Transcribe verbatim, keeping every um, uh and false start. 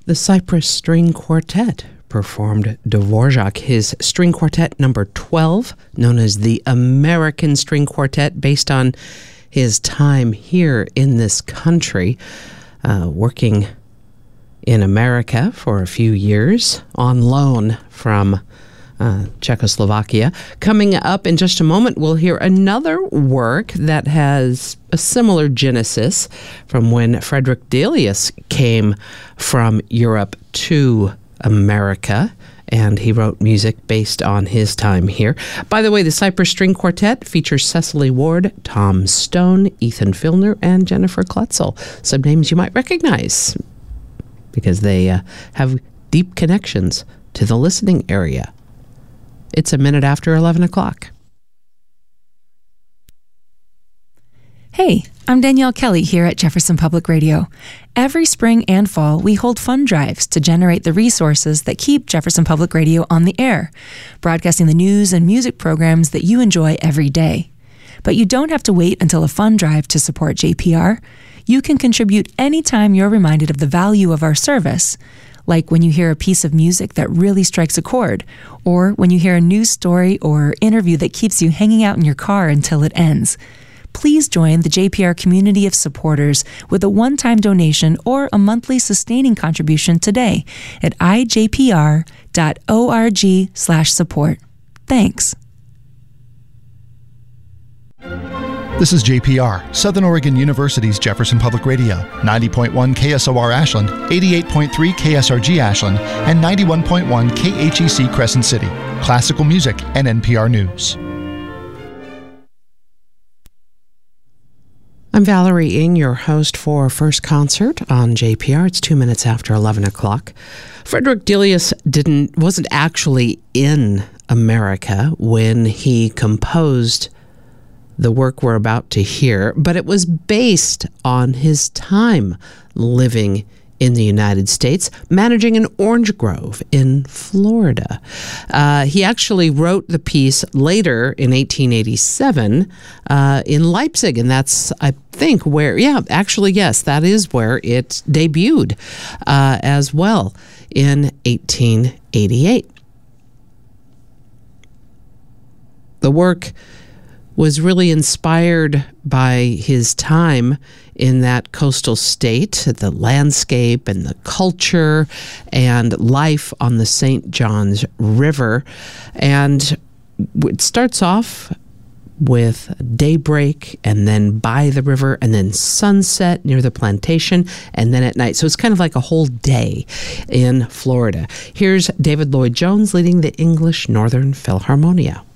The Cypress String Quartet performed Dvorak, his string quartet number twelve, known as the American String Quartet, based on his time here in this country, uh, working in America for a few years on loan from uh, Czechoslovakia. Coming up in just a moment, we'll hear another work that has a similar genesis from when Frederick Delius came from Europe to America, and he wrote music based on his time here. By the way, the Cypress String Quartet features Cecily Ward, Tom Stone, Ethan Filner, and Jennifer Klutzel. Some names you might recognize because they uh, have deep connections to the listening area. It's a minute after eleven o'clock. Hey, I'm Danielle Kelly here at Jefferson Public Radio. Every spring and fall, we hold fund drives to generate the resources that keep Jefferson Public Radio on the air, broadcasting the news and music programs that you enjoy every day. But you don't have to wait until a fund drive to support J P R. You can contribute anytime you're reminded of the value of our service, like when you hear a piece of music that really strikes a chord, or when you hear a news story or interview that keeps you hanging out in your car until it ends. Please join the J P R community of supporters with a one-time donation or a monthly sustaining contribution today at i j p r dot org slash support. Thanks. This is J P R, Southern Oregon University's Jefferson Public Radio, ninety point one K S O R Ashland, eighty-eight point three K S R G Ashland, and ninety-one point one K H E C Crescent City. Classical music and N P R News. I'm Valerie Ng, your host for First Concert on J P R. It's two minutes after eleven o'clock. Frederick Delius didn't wasn't actually in America when he composed the work we're about to hear, but it was based on his time living in the United States, managing an orange grove in Florida. Uh, he actually wrote the piece later in eighteen eighty-seven uh, in Leipzig, and that's, I think, where, yeah, actually, yes, that is where it debuted uh, as well in eighteen eighty-eight. The work was really inspired by his time in that coastal state, the landscape and the culture and life on the Saint Johns River. And it starts off with daybreak and then by the river and then sunset near the plantation and then at night. So it's kind of like a whole day in Florida. Here's David Lloyd Jones leading the English Northern Philharmonia.